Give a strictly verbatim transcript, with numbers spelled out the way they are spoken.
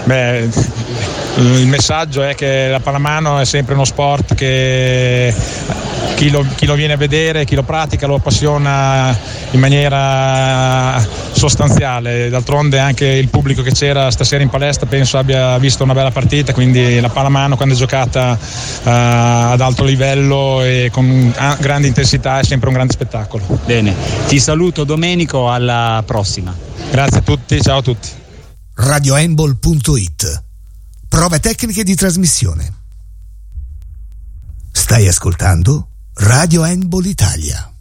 Beh, il messaggio è che la pallamano è sempre uno sport che chi lo, chi lo viene a vedere, chi lo pratica lo appassiona in maniera sostanziale. D'altronde anche il pubblico che c'era stasera in palestra penso abbia visto una bella partita, quindi la pallamano quando è giocata uh, ad alto livello e con grande intensità è sempre un grande spettacolo. Bene, ti saluto Domenico, alla prossima. Grazie a tutti, ciao a tutti. radio handball punto it. Prove tecniche di trasmissione. Stai ascoltando Radio Handball Italia.